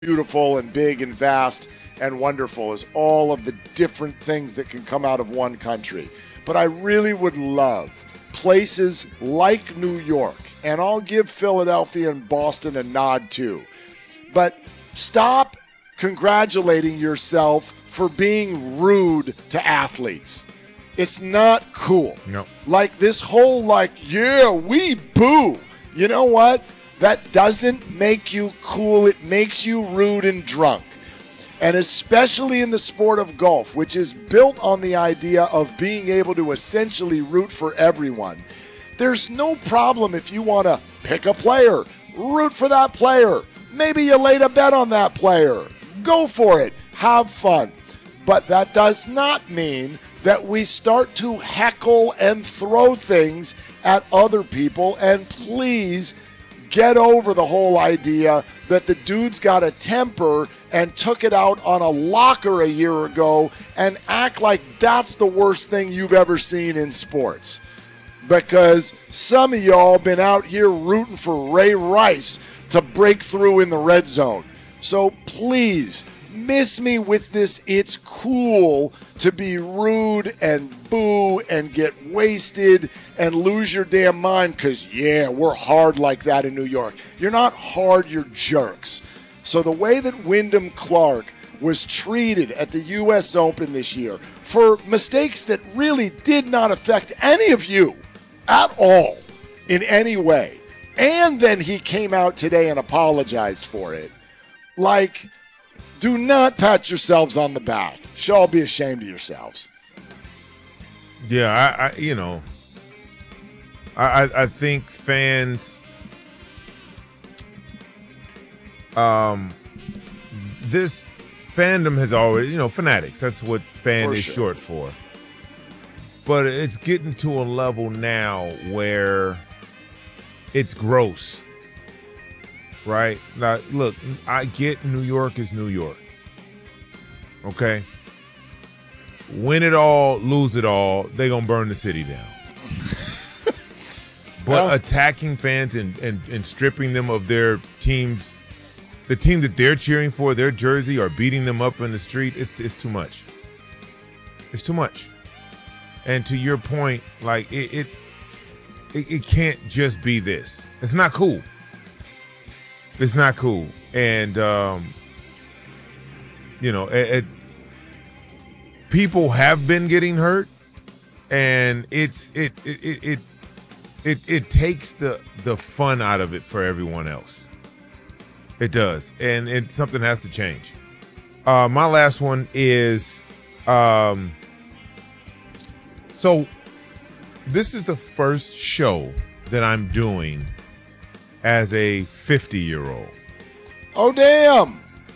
beautiful and big and vast and wonderful as all of the different things that can come out of one country. But I really would love places like New York, and I'll give Philadelphia and Boston a nod too. But stop congratulating yourself for being rude to athletes. It's not cool. No. Like this whole yeah, we boo. You know what? That doesn't make you cool. It makes you rude and drunk. And especially in the sport of golf, which is built on the idea of being able to essentially root for everyone. There's no problem if you want to pick a player, root for that player. Maybe you laid a bet on that player. Go for it. Have fun. But that does not mean that we start to heckle and throw things at other people. And please get over the whole idea that the dude's got a temper and took it out on a locker a year ago and act like that's the worst thing you've ever seen in sports. Because some of y'all been out here rooting for Ray Rice to break through in the red zone. So please, miss me with this. It's cool to be rude and boo and get wasted and lose your damn mind because, yeah, we're hard like that in New York. You're not hard, you're jerks. So the way that Wyndham Clark was treated at the U.S. Open this year for mistakes that really did not affect any of you at all in any way, and then he came out today and apologized for it. Do not pat yourselves on the back. Should all be ashamed of yourselves. Yeah, I think fans, this fandom has already, fanatics. That's what fan is short for. But it's getting to a level now where it's gross. Right? Now, look, I get New York is New York. Okay? Win it all, lose it all, they going to burn the city down. But attacking fans and stripping them of their teams, the team that they're cheering for, their jersey, or beating them up in the street, it's too much. It's too much. And to your point, it can't just be this. It's not cool. It's not cool. And, people have been getting hurt, and it takes the fun out of it for everyone else. It does. And something has to change. My last one is, so this is the first show that I'm doing as a 50-year-old. Oh, damn.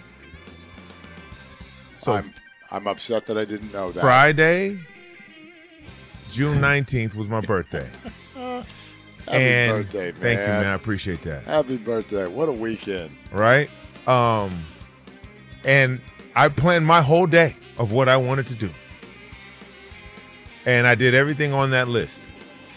So I'm upset that I didn't know that. Friday, June 19th was my birthday. Happy birthday, man. Thank you, man. I appreciate that. Happy birthday. What a weekend. Right? And I planned my whole day of what I wanted to do. And I did everything on that list.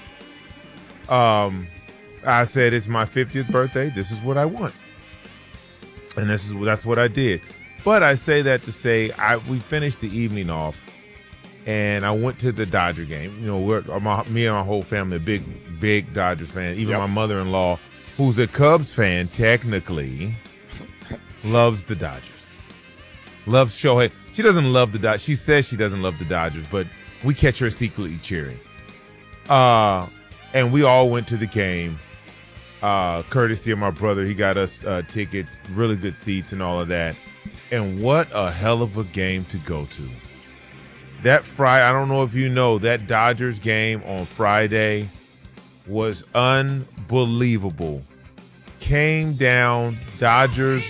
I said, it's my 50th birthday. This is what I want. And that's what I did. But I say that to say we finished the evening off, and I went to the Dodger game. Me and my whole family are big Dodgers fan. Even my mother-in-law, who's a Cubs fan, technically, loves the Dodgers. Loves Shohei. She doesn't love the Dodgers. She says she doesn't love the Dodgers, but we catch her secretly cheering. And we all went to the game, courtesy of my brother. He got us tickets, really good seats and all of that. And what a hell of a game to go to. That Friday, I don't know if you know, that Dodgers game on Friday was unbelievable. Came down, Dodgers.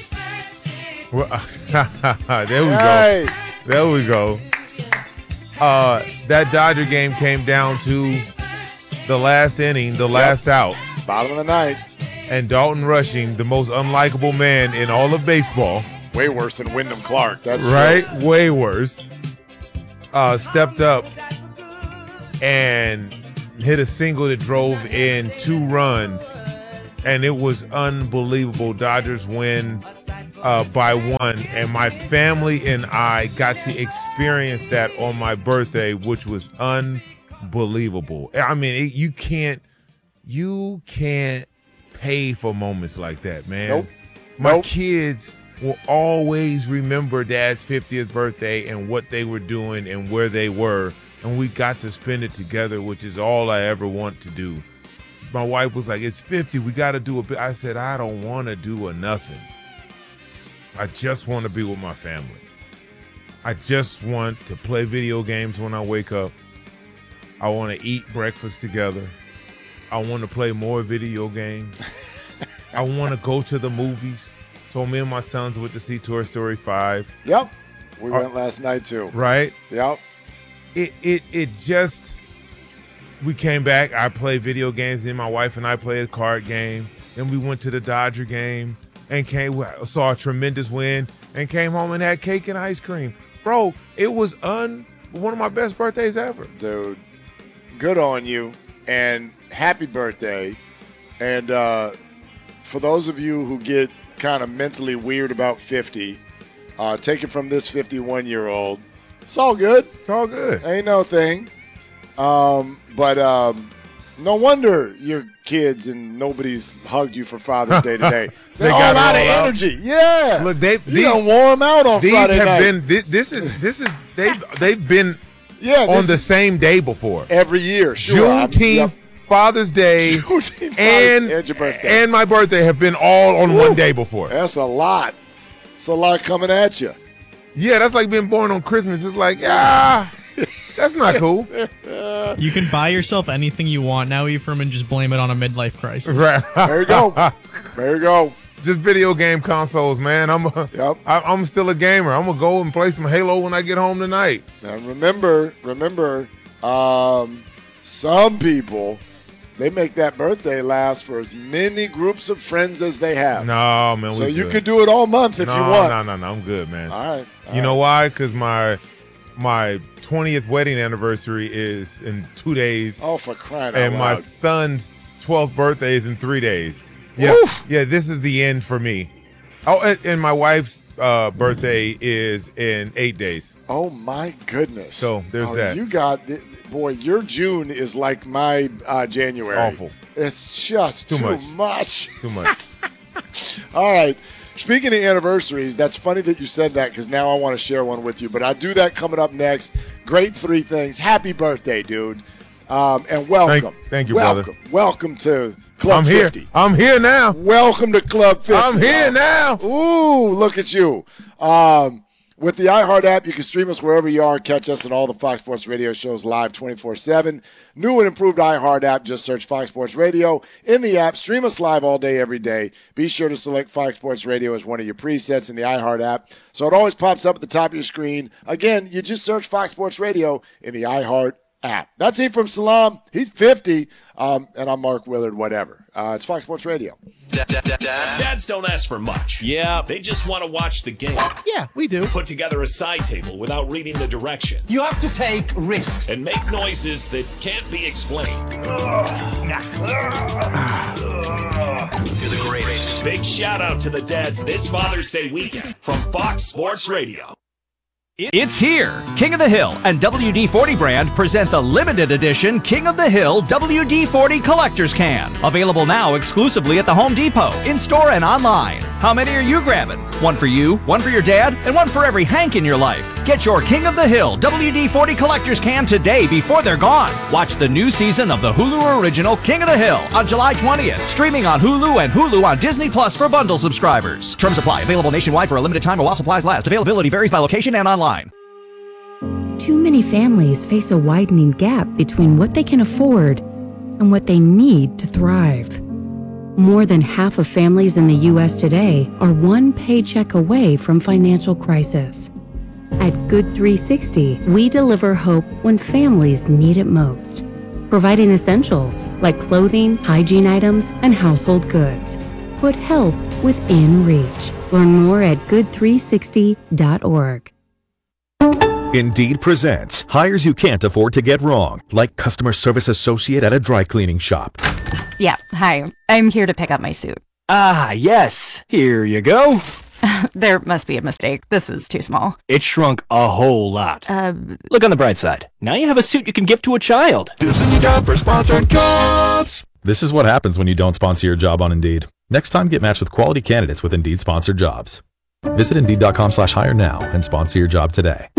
There we go. There we go. That Dodger game came down to the last inning, the last out. Bottom of the ninth. And Dalton Rushing, the most unlikable man in all of baseball. Way worse than Wyndham Clark. That's right. True. Way worse. Stepped up and hit a single that drove in 2 runs, and it was unbelievable. Dodgers win by one, and my family and I got to experience that on my birthday, which was unbelievable. I mean, you can't pay for moments like that, man. Nope. My kids will always remember Dad's 50th birthday and what they were doing and where they were, and we got to spend it together, which is all I ever want to do. My wife was like, it's 50, we got to do a bit. I said, I don't want to do a nothing. I just want to be with my family. I just want to play video games when I wake up. I want to eat breakfast together. I want to play more video games. I want to go to the movies. So me and my sons went to see Toy Story 5. Yep. We went last night too. Right? Yep. It just, we came back. I played video games. Then my wife and I played a card game. Then we went to the Dodger game and saw a tremendous win and came home and had cake and ice cream. Bro, it was one of my best birthdays ever. Dude, good on you and happy birthday. And for those of you who get kind of mentally weird about 50, take it from this 51-year-old. It's all good. It's all good. Ain't no thing. But no wonder your kids and nobody's hugged you for Father's Day today. They all got out of it all out. energy. Yeah. Look, you done wore them out on these Friday have night. been. This is. They've been this on the is same day before. every year. Sure. Juneteenth, Yep. Father's Day, Juneteenth, and your birthday. and my birthday have been all on one day before. That's a lot. It's a lot coming at you. Yeah, that's like being born on Christmas. It's like, that's not cool. You can buy yourself anything you want now, Ephraim, and just blame it on a midlife crisis. Right. There you go. There you go. Just video game consoles, man. I'm still a gamer. I'm gonna go and play some Halo when I get home tonight. And remember, some people, they make that birthday last for as many groups of friends as they have. No, man. So you good. could do it all month if you want. No. I'm good, man. All right. You know why? Because my 20th wedding anniversary is in 2 days. Oh, for crying out And loud. my son's 12th birthday is in 3 days. Yeah, Oof. yeah. This is the end for me. Oh, and my wife's birthday is in 8 days. Oh, my goodness. So there's that. You got, boy, your June is like my January. It's awful. It's just too much. Too much. All right. Speaking of anniversaries, that's funny that you said that because now I want to share one with you. But I'll do that coming up next. Great 3 things. Happy birthday, dude. And welcome. Thank you, brother. Welcome to Club I'm here. 50. I'm here now. Welcome to Club 50. I'm here now. Ooh, look at you. With the iHeart app, you can stream us wherever you are. Catch us on all the Fox Sports Radio shows live 24/7. New and improved iHeart app. Just search Fox Sports Radio in the app. Stream us live all day, every day. Be sure to select Fox Sports Radio as one of your presets in the iHeart app, so it always pops up at the top of your screen. Again, you just search Fox Sports Radio in the iHeart app. That's Ephraim Salam. He's 50, and I'm Mark Willard, whatever. It's Fox Sports Radio. Dads don't ask for much. Yeah. They just want to watch the game. Yeah, we do. Put together a side table without reading the directions. You have to take risks. And make noises that can't be explained. You're the greatest. Big shout out to the dads this Father's Day weekend from Fox Sports Radio. It's here! King of the Hill and WD-40 brand present the limited edition King of the Hill WD-40 Collector's Can. Available now exclusively at the Home Depot, in-store and online. How many are you grabbing? One for you, one for your dad, and one for every Hank in your life. Get your King of the Hill WD-40 Collector's Can today before they're gone. Watch the new season of the Hulu original King of the Hill on July 20th. Streaming on Hulu and Hulu on Disney Plus for bundle subscribers. Terms apply. Available nationwide for a limited time while supplies last. Availability varies by location and online. Too many families face a widening gap between what they can afford and what they need to thrive. More than half of families in the U.S. today are one paycheck away from financial crisis. At Good 360, we deliver hope when families need it most, providing essentials like clothing, hygiene items, and household goods. Put help within reach. Learn more at good360.org. Indeed presents hires you can't afford to get wrong, like customer service associate at a dry cleaning shop. Yeah, hi. I'm here to pick up my suit. Ah, yes. Here you go. There must be a mistake. This is too small. It shrunk a whole lot. Look on the bright side. Now you have a suit you can give to a child. This is your job for sponsored jobs. This is what happens when you don't sponsor your job on Indeed. Next time, get matched with quality candidates with Indeed sponsored jobs. Visit Indeed.com/hire now and sponsor your job today.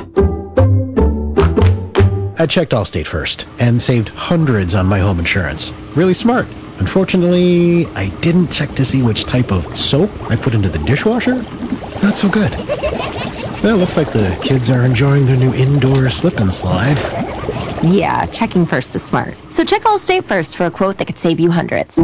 I checked Allstate first and saved hundreds on my home insurance. Really smart. Unfortunately, I didn't check to see which type of soap I put into the dishwasher. Not so good. Well, it looks like the kids are enjoying their new indoor slip and slide. Yeah, checking first is smart. So check Allstate first for a quote that could save you hundreds.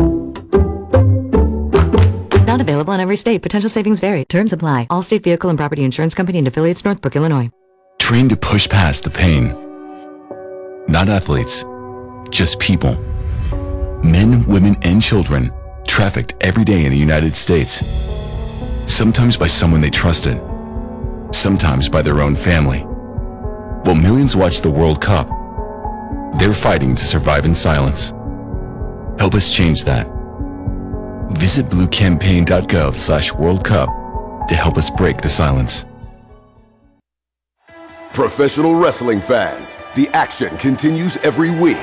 Not available in every state. Potential savings vary. Terms apply. Allstate Vehicle and Property Insurance Company and affiliates, Northbrook, Illinois. Trained to push past the pain. Not athletes, just people. Men, women, and children trafficked every day in the United States. Sometimes by someone they trusted, sometimes by their own family. While millions watch the World Cup, they're fighting to survive in silence. Help us change that. Visit bluecampaign.gov/World Cup to help us break the silence. Professional wrestling fans, the action continues every week.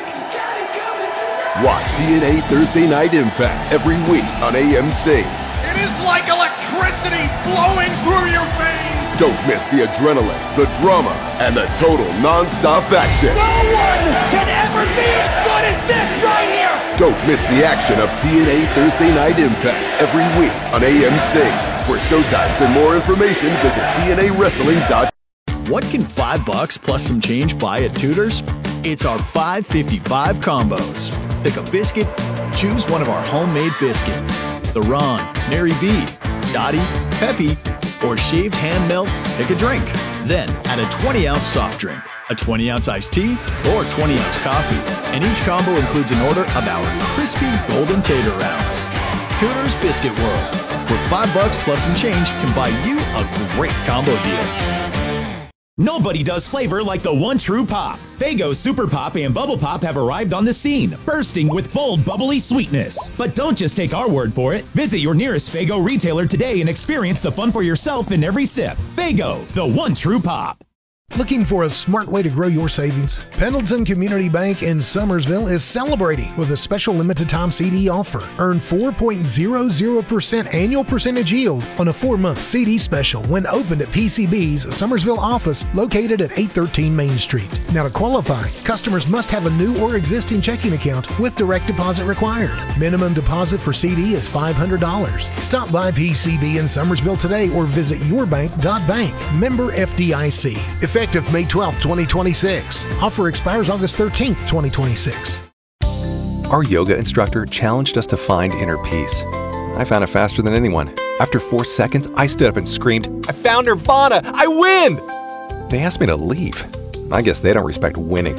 Watch TNA Thursday Night Impact every week on AMC. It is like electricity flowing through your veins. Don't miss the adrenaline, the drama, and the total non-stop action. No one can ever be as good as this right here. Don't miss the action of TNA Thursday Night Impact every week on AMC. For showtimes and more information, visit TNAWrestling.com. What can $5 plus some change buy at Tudor's? It's our $5.55 combos. Pick a biscuit, choose one of our homemade biscuits. The Ron, Mary V, Dottie, Peppy, or shaved hand melt, pick a drink. Then add a 20-ounce soft drink, a 20-ounce iced tea, or 20-ounce coffee. And each combo includes an order of our crispy golden tater rounds. Tudor's Biscuit World, where $5 plus some change can buy you a great combo deal. Nobody does flavor like the one true pop. Faygo Super Pop and Bubble Pop have arrived on the scene, bursting with bold, bubbly sweetness. But don't just take our word for it. Visit your nearest Faygo retailer today and experience the fun for yourself in every sip. Faygo, the one true pop. Looking for a smart way to grow your savings? Pendleton Community Bank in Summersville is celebrating with a special limited time CD offer. Earn 4.00% annual percentage yield on a 4-month CD special when opened at PCB's Summersville office located at 813 Main Street. Now to qualify, customers must have a new or existing checking account with direct deposit required. Minimum deposit for CD is $500. Stop by PCB in Summersville today or visit yourbank.bank. Member FDIC. Effective May 12, 2026. Offer expires August 13th, 2026. Our yoga instructor challenged us to find inner peace. I found it faster than anyone. After 4 seconds, I stood up and screamed, "I found Nirvana! I win!" They asked me to leave. I guess they don't respect winning.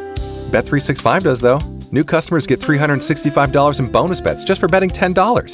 Bet365 does, though. New customers get $365 in bonus bets just for betting $10.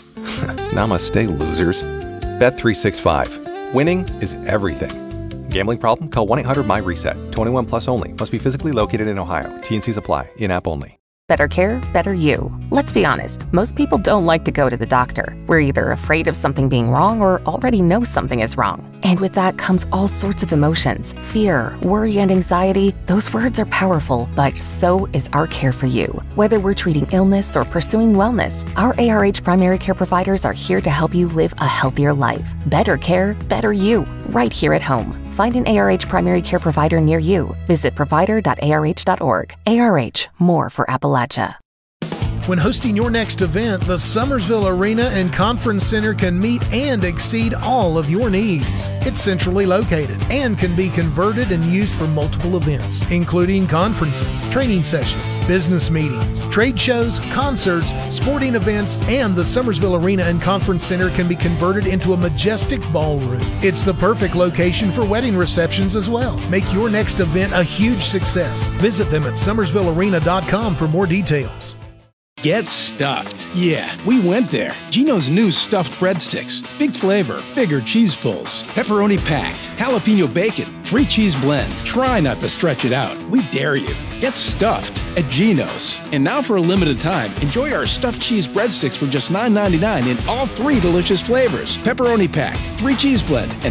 Namaste, losers. Bet365. Winning is everything. Gambling problem? Call 1-800-MY-RESET. 21 plus only. Must be physically located in Ohio. T&Cs apply. In-app only. Better care, better you. Let's be honest, most people don't like to go to the doctor. We're either afraid of something being wrong or already know something is wrong. And with that comes all sorts of emotions. Fear, worry, and anxiety. Those words are powerful, but so is our care for you. Whether we're treating illness or pursuing wellness, our ARH primary care providers are here to help you live a healthier life. Better care, better you. Right here at home. Find an ARH primary care provider near you. Visit provider.arh.org. ARH, more for Appalachia. When hosting your next event, the Summersville Arena and Conference Center can meet and exceed all of your needs. It's centrally located and can be converted and used for multiple events, including conferences, training sessions, business meetings, trade shows, concerts, sporting events, and the Summersville Arena and Conference Center can be converted into a majestic ballroom. It's the perfect location for wedding receptions as well. Make your next event a huge success. Visit them at summersvillearena.com for more details. Get stuffed. Yeah, we went there. Gino's new stuffed breadsticks. Big flavor, bigger cheese pulls, pepperoni packed, jalapeno bacon, 3 cheese blend. Try not to stretch it out. We dare you. Get stuffed. at Geno's. And now for a limited time, enjoy our stuffed cheese breadsticks for just $9.99 in all 3 delicious flavors. Pepperoni packed, 3 cheese blend, and